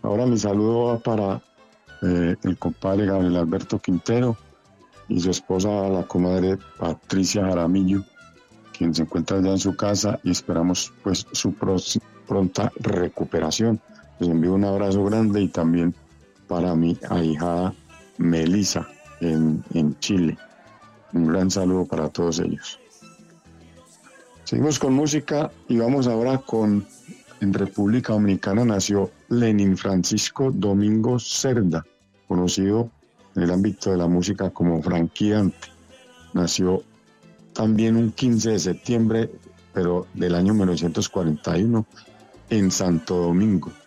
Ahora mi saludo va para el compadre Gabriel Alberto Quintero y su esposa, la comadre Patricia Jaramillo, quien se encuentra ya en su casa y esperamos pues su pronta recuperación. Les envío un abrazo grande y también para mi ahijada Melissa en Chile. Un gran saludo para todos ellos. Seguimos con música y vamos ahora con, en República Dominicana nació Lenin Francisco Domingo Cerda, conocido en el ámbito de la música como Frankie Dante. Nació también un 15 de septiembre, pero del año 1941, en Santo Domingo.